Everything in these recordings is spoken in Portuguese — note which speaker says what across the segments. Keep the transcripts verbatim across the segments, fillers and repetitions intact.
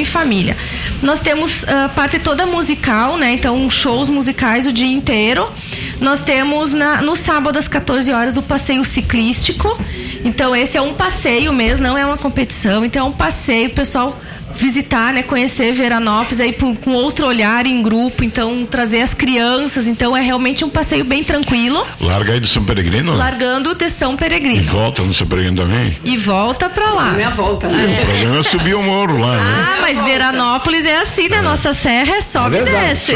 Speaker 1: família. Nós temos a parte toda musical, né? Então, shows musicais o dia inteiro. Nós temos na, no sábado às quatorze horas o passeio ciclístico. Então, esse é um passeio mesmo, não é uma competição. Então, é um passeio, pessoal visitar, né, conhecer Veranópolis aí por, com outro olhar em grupo, então trazer as crianças, então é realmente um passeio bem tranquilo.
Speaker 2: Larga aí do São Peregrino?
Speaker 1: Largando de São Peregrino.
Speaker 2: E volta no São Peregrino também?
Speaker 1: E volta pra lá.
Speaker 3: Minha volta, né?
Speaker 2: É. O problema é subir o morro lá, né?
Speaker 1: Ah, mas Veranópolis é assim, né? É. Nossa serra é sobe e desce.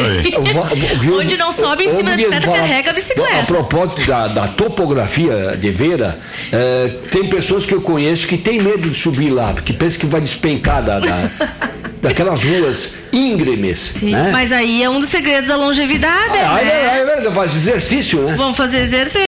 Speaker 1: Onde não sobe em cima da bicicleta, carrega a bicicleta.
Speaker 4: A propósito da, da topografia de Vera, é, tem pessoas que eu conheço que tem medo de subir lá, porque pensa que vai despencar da, da daquelas ruas íngremes.
Speaker 1: Sim,
Speaker 4: né?
Speaker 1: Mas aí é um dos segredos da longevidade.
Speaker 4: Ah,
Speaker 1: né?
Speaker 4: é, é verdade, faz exercício, né?
Speaker 1: Vamos fazer exercício.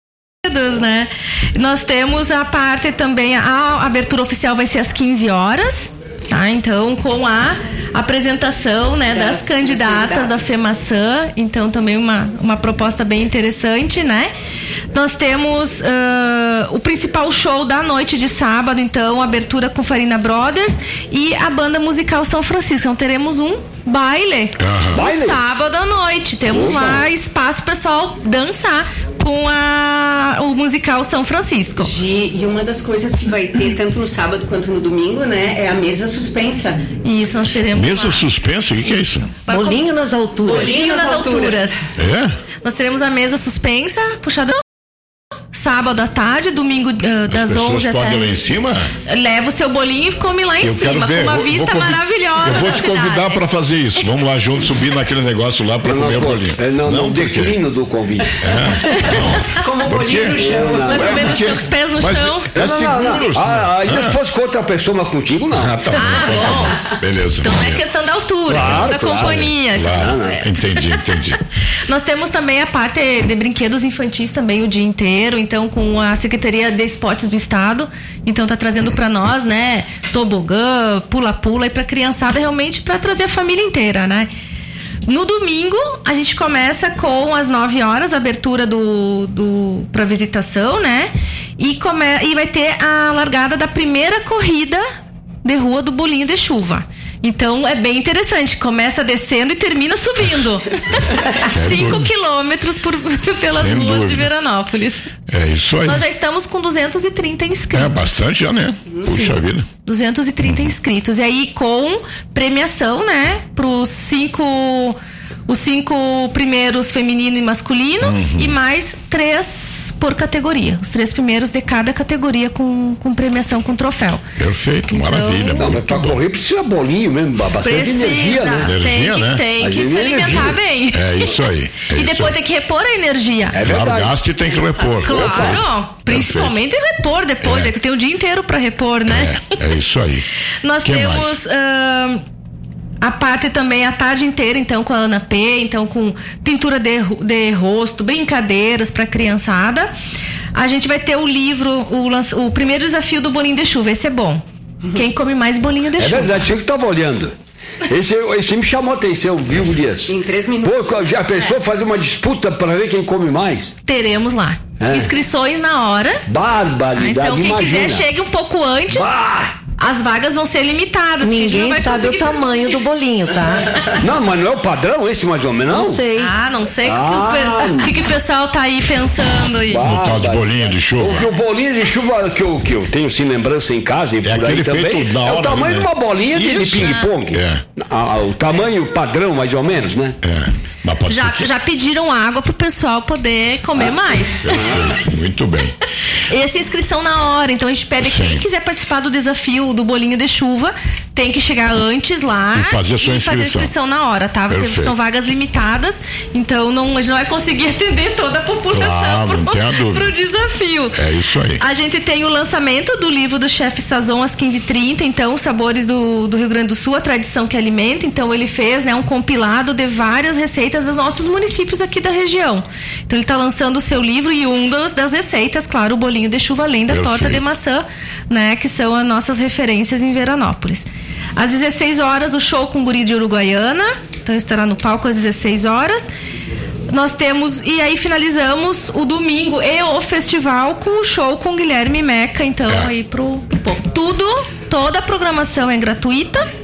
Speaker 1: Né? Nós temos a parte também, a abertura oficial vai ser às quinze horas, tá? Então, com a apresentação, né, das, das candidatas, candidatas da FEMAÇã, então também uma, uma proposta bem interessante, né? Nós temos uh, o principal show da noite de sábado, então, abertura com Farina Brothers e a banda musical São Francisco. Então teremos um baile
Speaker 2: uhum.
Speaker 1: no
Speaker 4: baile?
Speaker 1: sábado à noite. Temos
Speaker 4: Opa.
Speaker 1: lá espaço pessoal dançar com a, o musical São Francisco.
Speaker 3: Gi, e uma das coisas que vai ter tanto no sábado quanto no domingo, né, é a mesa suspensa.
Speaker 1: Isso, nós teremos
Speaker 2: mesa
Speaker 1: lá.
Speaker 2: suspensa? O que, que é isso?
Speaker 5: Bolinho nas alturas.
Speaker 1: Bolinho nas alturas.
Speaker 2: É?
Speaker 1: Nós teremos a mesa suspensa, puxada sábado à tarde, domingo uh, das onze até.
Speaker 2: Podem lá em cima?
Speaker 1: Leva o seu bolinho e come lá em
Speaker 2: eu
Speaker 1: cima,
Speaker 2: ver,
Speaker 1: com uma
Speaker 2: vou,
Speaker 1: vista
Speaker 2: vou
Speaker 1: maravilhosa.
Speaker 2: Eu vou
Speaker 1: da
Speaker 2: te
Speaker 1: cidade.
Speaker 2: convidar para fazer isso. Vamos lá juntos subir naquele negócio lá para comer o bolinho.
Speaker 4: É, não, não, não declino do convite.
Speaker 2: É?
Speaker 3: Como bolinho no chão.
Speaker 4: Não, não,
Speaker 1: Vai comer
Speaker 2: é
Speaker 1: no chão, com os pés no
Speaker 2: mas
Speaker 1: chão.
Speaker 2: É seguro.
Speaker 4: Ah, ainda ah. se fosse com outra pessoa, mas contigo não.
Speaker 2: Ah, tá bom.
Speaker 1: Ah,
Speaker 2: bom. Beleza.
Speaker 1: Então
Speaker 2: beleza.
Speaker 1: é questão da altura,
Speaker 4: Claro,
Speaker 1: questão da
Speaker 4: claro,
Speaker 1: companhia.
Speaker 2: Claro,
Speaker 1: Então, tá
Speaker 2: entendi, entendi.
Speaker 1: Nós temos também a parte de brinquedos infantis também o dia inteiro, então com a Secretaria de Esportes do Estado, então tá trazendo para nós, né, tobogã, pula-pula e para criançada realmente para trazer a família inteira, né? No domingo a gente começa com às nove horas a abertura do, do para visitação, né? E come, e vai ter a largada da primeira corrida de rua do Bolinho de Chuva. Então é bem interessante, começa descendo e termina subindo. Cinco quilômetros por, pelas
Speaker 2: Sem
Speaker 1: ruas
Speaker 2: dúvida.
Speaker 1: de Veranópolis.
Speaker 2: É isso aí.
Speaker 1: Nós já estamos com duzentos e trinta inscritos.
Speaker 2: É bastante já, né? Puxa
Speaker 1: Sim,
Speaker 2: vida.
Speaker 1: duzentos e trinta inscritos. E aí com premiação, né? Para os cinco, os cinco primeiros feminino e masculino uhum. e mais três por categoria. Os três primeiros de cada categoria com, com premiação, com troféu.
Speaker 2: Perfeito,
Speaker 1: então,
Speaker 2: maravilha.
Speaker 4: Não, mas pra correr precisa bolinho mesmo, bastante
Speaker 1: precisa,
Speaker 4: energia, né?
Speaker 1: Tem
Speaker 2: Energia,
Speaker 1: que,
Speaker 2: né?
Speaker 1: tem que
Speaker 4: Mas
Speaker 1: se
Speaker 4: energia.
Speaker 1: alimentar bem.
Speaker 2: É isso aí. É
Speaker 1: e
Speaker 2: isso
Speaker 1: depois
Speaker 2: aí.
Speaker 1: tem que repor a energia.
Speaker 4: É
Speaker 2: Claro,
Speaker 4: verdade.
Speaker 2: gasta e tem que repor.
Speaker 1: Claro, principalmente repor depois.
Speaker 2: É.
Speaker 1: Aí tu tem o dia inteiro pra repor, né?
Speaker 2: É, é isso aí.
Speaker 1: Nós
Speaker 2: Que
Speaker 1: temos uh, a parte também a tarde inteira, então, com a Ana P, então com pintura de, de rosto, brincadeiras pra criançada. A gente vai ter o livro, o, lança, o primeiro desafio do Bolinho de Chuva. Esse é bom. Quem come mais bolinho de
Speaker 4: É
Speaker 1: chuva.
Speaker 4: verdade, eu que tava olhando. Esse, esse me chamou a atenção, viu, Dias?
Speaker 3: Em três minutos.
Speaker 4: Pô, já pensou fazer uma disputa para ver quem come mais?
Speaker 1: Teremos lá.
Speaker 4: É.
Speaker 1: Inscrições na hora.
Speaker 4: Barbaridade,
Speaker 1: Então, quem
Speaker 4: imagina.
Speaker 1: quiser, chegue um pouco antes.
Speaker 4: Bah!
Speaker 1: As vagas vão ser limitadas. porque a gente não
Speaker 5: Ninguém
Speaker 1: vai
Speaker 5: sabe
Speaker 1: conseguir...
Speaker 5: o tamanho do bolinho, tá?
Speaker 4: Não, mas não é o padrão esse mais ou menos, não?
Speaker 5: Não sei.
Speaker 1: Ah, não sei o
Speaker 4: Ah.
Speaker 1: que, que, que o pessoal tá aí pensando aí.
Speaker 4: Bah.
Speaker 2: No tal de bolinho de chuva.
Speaker 4: O que o bolinho de chuva que eu, que eu tenho assim, lembrança em casa e por
Speaker 2: aquele
Speaker 4: aí também,
Speaker 2: feito da
Speaker 4: é o
Speaker 2: hora
Speaker 4: tamanho
Speaker 2: ali,
Speaker 4: de
Speaker 2: né?
Speaker 4: uma bolinha de, de
Speaker 2: Isso.
Speaker 4: ping-pong.
Speaker 2: É.
Speaker 4: Ah, o tamanho padrão, mais ou menos, né?
Speaker 2: É. Mas pode
Speaker 1: Já,
Speaker 2: ser que...
Speaker 1: já pediram água pro pessoal poder comer mais.
Speaker 2: Ah, muito bem.
Speaker 1: Essa é inscrição na hora, então a gente pede
Speaker 2: Sim.
Speaker 1: quem quiser participar do desafio do bolinho de chuva, tem que chegar antes lá
Speaker 2: E fazer a sua
Speaker 1: e fazer a
Speaker 2: inscrição.
Speaker 1: inscrição na hora, tá? Porque
Speaker 2: Perfeito.
Speaker 1: são vagas limitadas, então não, a gente não vai conseguir atender toda a população
Speaker 2: Claro, não
Speaker 1: pro,
Speaker 2: tenha dúvida.
Speaker 1: pro desafio.
Speaker 2: É isso aí.
Speaker 1: A gente tem o lançamento do livro do chefe Sazon às quinze e trinta, então, Sabores do, do Rio Grande do Sul, a tradição que alimenta. Então, ele fez, né, um compilado de várias receitas dos nossos municípios aqui da região. Então, ele está lançando o seu livro e um das, das receitas, claro, o bolinho de chuva, além da
Speaker 2: Perfeito.
Speaker 1: torta de maçã, né, que são as nossas referências em Veranópolis. Às dezesseis horas, o show com Guri de Uruguaiana, então estará no palco às dezesseis horas. Nós temos, e aí finalizamos o domingo e o festival com o show com Guilherme Meca, então
Speaker 2: É.
Speaker 1: aí pro, pro povo. Tudo, toda a programação é gratuita,